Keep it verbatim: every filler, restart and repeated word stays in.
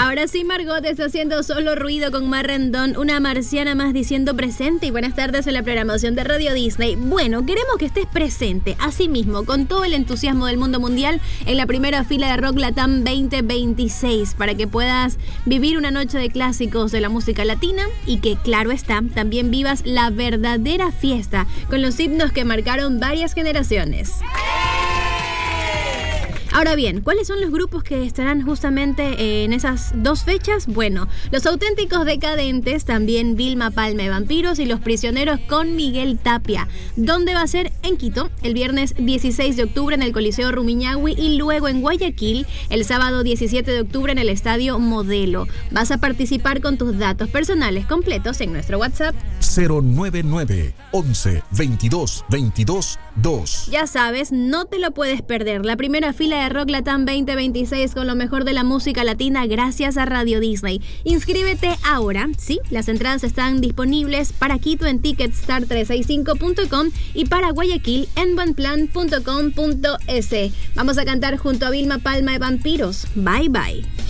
Ahora sí, Margot está haciendo solo ruido con Marrendón, una marciana más diciendo presente y buenas tardes en la programación de Radio Disney. Bueno, queremos que estés presente, así mismo, con todo el entusiasmo del mundo mundial en la primera fila de Rock Latam veinte veintiséis, para que puedas vivir una noche de clásicos de la música latina y que, claro está, también vivas la verdadera fiesta con los himnos que marcaron varias generaciones. Ahora bien, ¿cuáles son los grupos que estarán justamente en esas dos fechas? Bueno, Los Auténticos Decadentes, también Vilma Palma y Vampiros y Los Prisioneros con Miguel Tapia. ¿Dónde va a ser? En Quito, el viernes dieciséis de octubre en el Coliseo Rumiñahui y luego en Guayaquil, el sábado diecisiete de octubre en el Estadio Modelo. Vas a participar con tus datos personales completos en nuestro WhatsApp cero nueve nueve, once, veintidós, veintidós, dos. Ya sabes, no te lo puedes perder. La primera fila de Rock Latam veinte veintiséis con lo mejor de la música latina gracias a Radio Disney. Inscríbete ahora, sí, las entradas están disponibles para Quito en ticketstar trescientos sesenta y cinco punto com y para Guayaquil en banplan punto com punto es. Vamos a cantar junto a Vilma Palma de Vampiros. Bye bye.